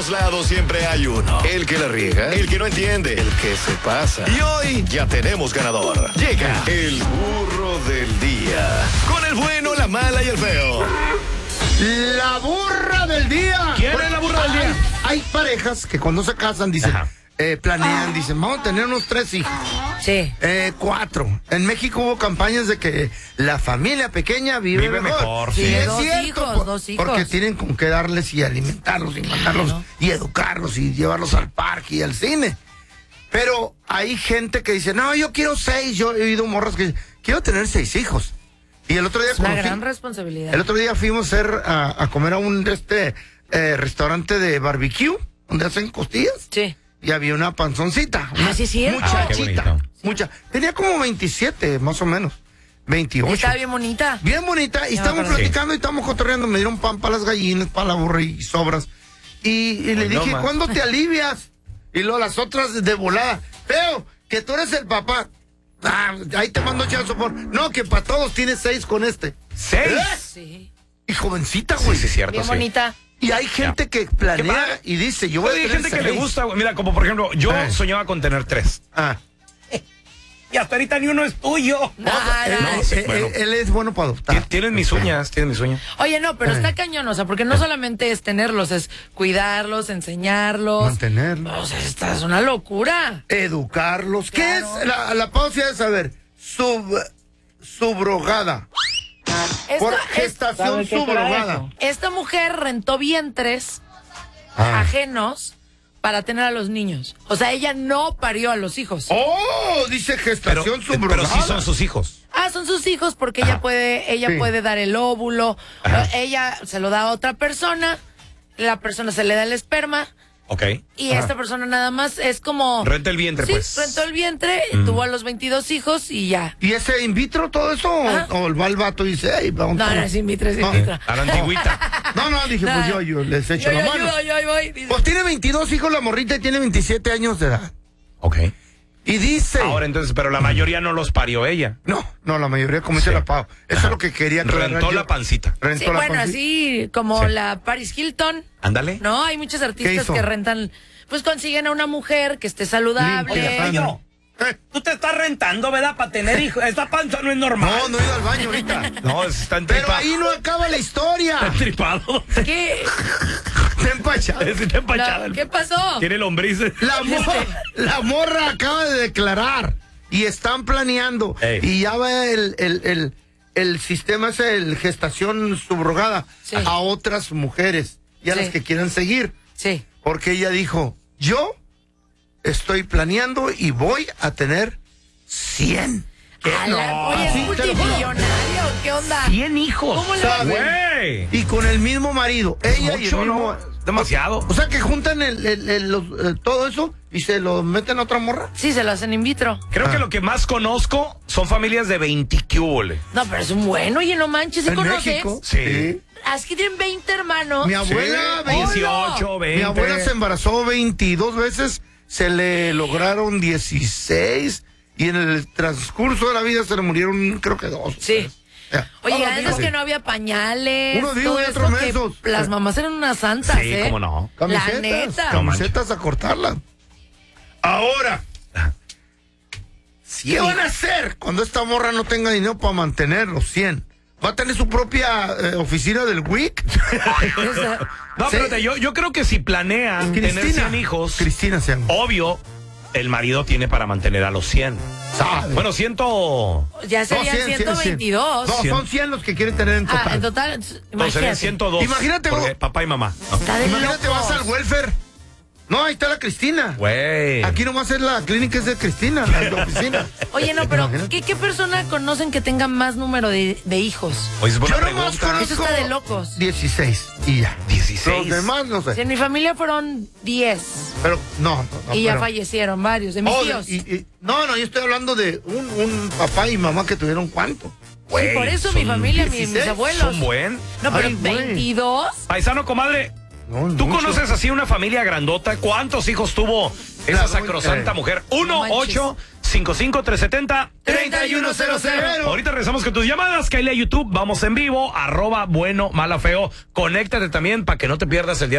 todos lados siempre hay uno. El que la riega, el que no entiende, el que se pasa. Y hoy ya tenemos ganador. Llega el burro del día. Con el bueno, la mala y el feo. La burra del día. ¿Quién es la burra del día? Hay parejas que cuando se casan dicen, planean, dicen, vamos a tener unos 3 hijos. Sí. 4. En México hubo campañas de que la familia pequeña vive mejor. Sí, es dos cierto, hijos, 2 hijos. porque tienen con qué darles y alimentarlos y mandarlos y educarlos y llevarlos al parque y al cine. Pero hay gente que dice, no, yo quiero 6. Yo he oído morras que dicen, quiero tener 6 hijos. Y el otro día Es una gran responsabilidad. El otro día fuimos a comer a un restaurante de barbecue, donde hacen costillas. Sí. Y había una panzoncita. Una sí, es cierto. muchachita. Qué bonito. Tenía como 27, más o menos. 28. Estaba bien bonita. Bien bonita. Y Ya estábamos me acuerdo. platicando y estábamos cotorreando. Me dieron pan para las gallinas, para la burra y sobras. Y le dije, más. ¿cuándo te alivias? Y luego las otras de volada. Feo, que tú eres el papá. Ahí te mando chido sopor. No, que para todos tienes 6 con este. 6. Sí. Y jovencita, güey. Sí, es cierto, Bien sí. bonita. Y hay gente que Qué planea padre. y dice, yo voy a Hay tener gente que le 6. gusta, güey. Mira, como por ejemplo, yo soñaba con tener 3. Y hasta ahorita ni uno es tuyo. Él es bueno para adoptar. Tienen mis uñas, Oye, no, pero está cañón, o sea, porque no solamente es tenerlos, es cuidarlos, enseñarlos. Mantenerlos. O sea, esta es una locura. Educarlos. Claro. ¿Qué es la pausa de saber? Subrogada. Por gestación subrogada. Esta mujer rentó vientres ajenos para tener a los niños. O sea, ella no parió a los hijos. Oh, dice gestación subrogada. pero sí son sus hijos. Son sus hijos porque ella puede dar el óvulo. Ella se lo da a otra persona. La persona se le da el esperma. Ok. Y esta persona nada más es como... Renta el vientre, sí, pues. rentó el vientre, tuvo a los 22 hijos y ya. ¿Y ese in vitro todo eso? ¿O va el vato y dice, hey, vamos No, es in vitro, es in vitro. A la antigüita. No, dije, pues yo les echo la mano. Yo voy. Dice. Pues tiene 22 hijos la morrita y tiene 27 años de edad. Ok. Y dice... Ahora entonces, pero la mayoría no los parió ella. No, la mayoría como dice la pago. Eso es lo que quería aclarar Rentó yo. la pancita. Sí, bueno, así como la Paris Hilton. Ándale. No, hay muchos ¿Qué artistas hizo? que rentan, pues consiguen a una mujer que esté saludable. Limpia. Tú te estás rentando, ¿verdad? Para tener hijos. Esta panza no es normal. No he ido al baño ahorita. No, está Pero entripado. ahí no acaba la historia. Está entripado. ¿Qué? Está empachado. Está empachada. ¿Qué pasó? Tiene lombrices. La morra acaba de declarar y están planeando. Ey. Y ya va el sistema ese, el gestación subrogada Sí. a otras mujeres y a Sí. las que quieran seguir. Sí. Porque ella dijo, yo estoy planeando y voy a tener 100. Oye, ¿es Sí, te lo juro. multimillonario? ¿Qué onda? 100 hijos. ¿Cómo le ¿Sabe? Güey. Y con el mismo marido. Ella y el Mucho, mismo... ¿no? Demasiado. O sea que juntan todo eso y se lo meten a otra morra. Sí, se lo hacen in vitro. Creo que lo que más conozco son familias de 20 cúbole. No, pero es un bueno, oye, no manches, ¿sí En conoces? México. Sí. Es que tienen 20 hermanos. Mi abuela, Sí, 18, 20. Mi abuela se embarazó 22 veces, se le lograron 16 y en el transcurso de la vida se le murieron creo que 2. Sí. Ya. Oye, Todos antes vivos. que no había pañales, Unos vivos todo y otros eso que mensos. las mamás eran unas santas, Sí, ¿eh? cómo no. Camisetas, La neta. camisetas a cortarlas. Ahora, ¿qué van a hacer cuando esta morra no tenga dinero para mantener los 100? ¿Va a tener su propia oficina del WIC? No, Sí. espérate, yo creo que si planean tener 100 hijos, Cristina se llama. obvio, el marido tiene para mantener a los 100. Sabe. Bueno, 100. Ya serían 122. No, son 100 los que quieren tener en total. En total, Entonces imagínate. serían 102. Imagínate, porque vos. papá y mamá. ¿no? Está de Imagínate, locos. vas al welfare. No, ahí está la Cristina. Güey. Aquí nomás es la clínica, es de Cristina, la oficina. Oye, no, pero Imagínate. ¿qué persona conocen que tenga más número de hijos? Oye, es buena Yo nomás pregunta. conozco Eso está de locos. 16 y ya. 16. Los demás no Si sé. en mi familia fueron 10 Pero no. y ya pero- fallecieron varios de mis Oh, tíos. no, yo estoy hablando de un papá y mamá que tuvieron cuánto. Sí, Güey, por eso son mi familia, mis 16, abuelos. Son buen. No, pero Ay, güey. 22. Paisano, comadre, No, ¿tú mucho. conoces así una familia grandota? ¿Cuántos hijos tuvo esa La sacrosanta mujer? No manches. 1-855-370-3100. Ahorita regresamos con tus llamadas, Kyle a YouTube, vamos en vivo, @bueno, mala, feo. Conéctate también para que no te pierdas el día